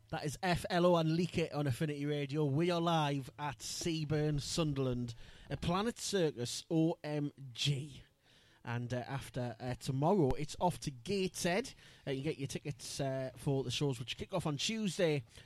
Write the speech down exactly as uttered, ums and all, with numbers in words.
That is F L O and Leak It on Affinity Radio. We are live at Seaburn, Sunderland, at Planet Circus O M G. And uh, after uh, tomorrow, it's off to Gateshead. Uh, you can get your tickets uh, for the shows, which kick off on Tuesday